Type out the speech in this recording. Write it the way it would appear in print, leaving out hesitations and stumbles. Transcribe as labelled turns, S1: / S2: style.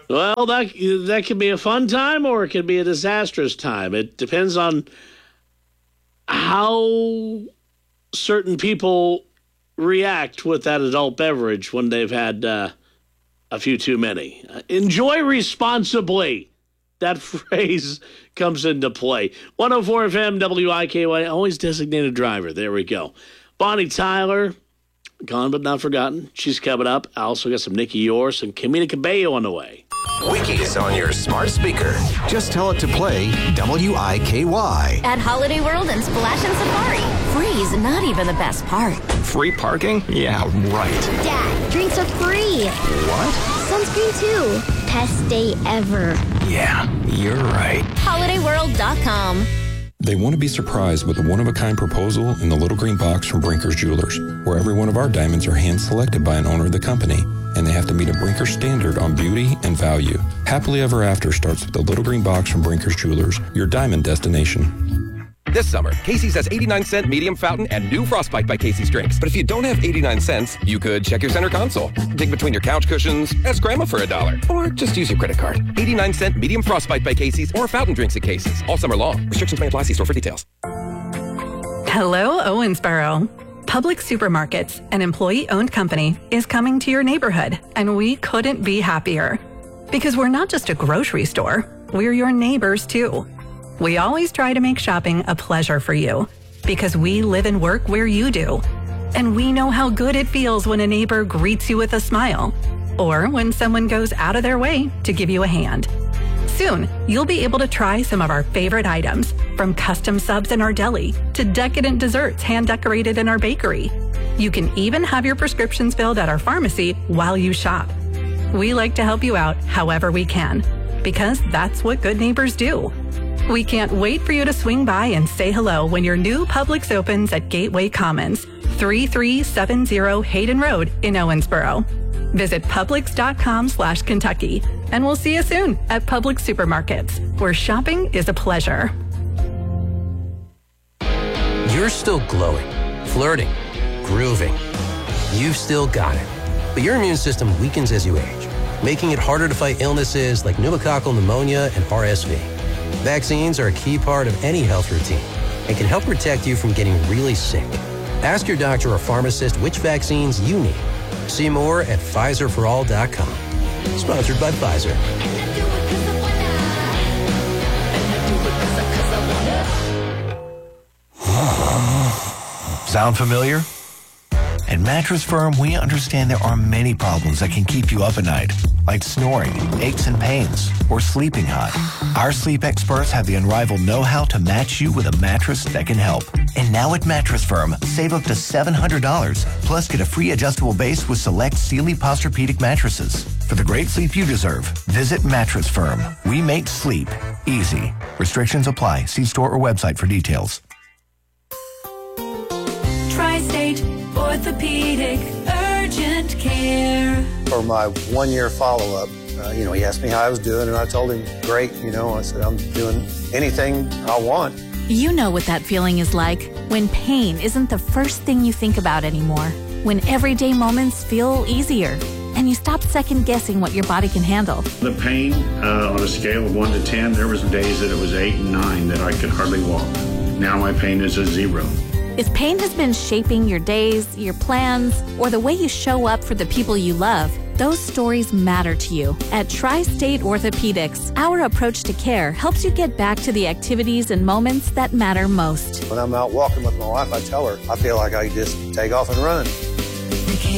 S1: Well, that could be a fun time or it could be a disastrous time. It depends on how certain people react with that adult beverage when they've had a few too many. Enjoy responsibly. That phrase comes into play. 104 FM, WIKY, always designated driver. There we go. Bonnie Tyler, gone but not forgotten. She's coming up. I also got some Nikki Yorst and Camila Cabello on the way.
S2: Wiki's on your smart speaker. Just tell it to play WIKY.
S3: At Holiday World and Splash and Safari. Free's not even the best part.
S2: Free parking? Yeah, right.
S4: Dad, drinks are free.
S2: What?
S4: Sunscreen too. Best day ever.
S2: Yeah, you're right.
S3: HolidayWorld.com.
S5: They want to be surprised with a one-of-a-kind proposal in the little green box from Brinker's Jewelers, where every one of our diamonds are hand-selected by an owner of the company, and they have to meet a Brinker standard on beauty and value. Happily Ever After starts with the little green box from Brinker's Jewelers, your diamond destination.
S6: This summer, Casey's has 89-cent medium fountain and new Frostbite by Casey's drinks. But if you don't have 89 cents, you could check your center console, dig between your couch cushions, ask Grandma for $1, or just use your credit card. 89-cent medium Frostbite by Casey's or fountain drinks at Casey's. All summer long. Restrictions may apply. See store for details.
S7: Hello, Owensboro. Public Supermarkets, an employee-owned company, is coming to your neighborhood, and we couldn't be happier. Because we're not just a grocery store, we're your neighbors too. We always try to make shopping a pleasure for you, because we live and work where you do. And we know how good it feels when a neighbor greets you with a smile, or when someone goes out of their way to give you a hand. Soon, you'll be able to try some of our favorite items, from custom subs in our deli to decadent desserts hand-decorated in our bakery. You can even have your prescriptions filled at our pharmacy while you shop. We like to help you out however we can, because that's what good neighbors do. We can't wait for you to swing by and say hello when your new Publix opens at Gateway Commons, 3370 Hayden Road in Owensboro. Visit Publix.com/Kentucky, and we'll see you soon at Publix Supermarkets, where shopping is a pleasure.
S8: You're still glowing, flirting, grooving. You've still got it. But your immune system weakens as you age, making it harder to fight illnesses like pneumococcal pneumonia and RSV. Vaccines are a key part of any health routine and can help protect you from getting really sick. Ask your doctor or pharmacist which vaccines you need. See more at PfizerForAll.com. Sponsored by Pfizer.
S9: Sound familiar? At Mattress Firm, we understand there are many problems that can keep you up at night, like snoring, aches and pains, or sleeping hot. Our sleep experts have the unrivaled know-how to match you with a mattress that can help. And now at Mattress Firm, save up to $700, plus get a free adjustable base with select Sealy Posturepedic mattresses. For the great sleep you deserve, visit Mattress Firm. We make sleep easy. Restrictions apply. See store or website for details.
S10: Tri-State Orthopedic Urgent Care.
S11: For my 1-year follow-up, he asked me how I was doing, and I told him, great. I said, I'm doing anything I want.
S12: You know what that feeling is like when pain isn't the first thing you think about anymore. When everyday moments feel easier and you stop second-guessing what your body can handle.
S13: The pain, on a scale of 1 to 10, there was days that it was 8 and 9 that I could hardly walk. Now my pain is a 0.
S12: If pain has been shaping your days, your plans, or the way you show up for the people you love, those stories matter to you. At Tri-State Orthopedics, our approach to care helps you get back to the activities and moments that matter most.
S11: When I'm out walking with my wife, I tell her, I feel like I just take off and run.